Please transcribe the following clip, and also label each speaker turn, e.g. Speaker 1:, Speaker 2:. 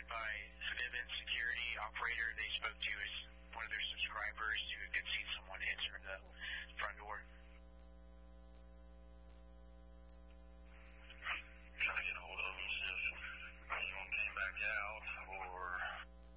Speaker 1: by Vivint security operator they spoke to is